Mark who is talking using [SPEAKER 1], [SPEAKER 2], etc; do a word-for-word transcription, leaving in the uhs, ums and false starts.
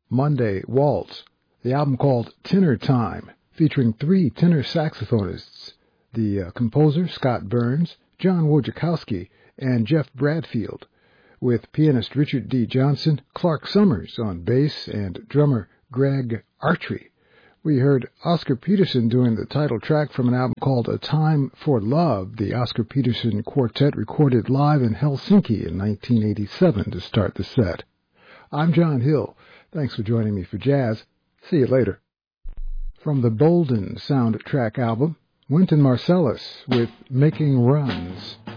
[SPEAKER 1] Monday Waltz, the album called Tenor Time, featuring three tenor saxophonists, the uh, composer Scott Burns, John Wojciechowski, and Jeff Bradfield, with pianist Richard D. Johnson, Clark Summers on bass, and drummer Greg Artry. We heard Oscar Peterson doing the title track from an album called A Time for Love, the Oscar Peterson Quartet recorded live in Helsinki in nineteen eighty-seven to start the set. I'm John Hill. Thanks for joining me for jazz. See you later. From the Bolden soundtrack album, Wynton Marsalis with Making Runs.